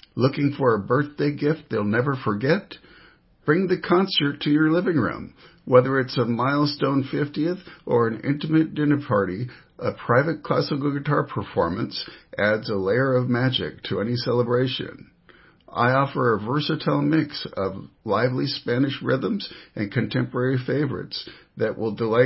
Looking for a birthday gift they'll never forget? Bring the concert to your living room. Whether it's a milestone 50th or an intimate dinner party, a private classical guitar performance adds a layer of magic to any celebration. I offer a versatile mix of lively Spanish rhythms and contemporary favorites that will delight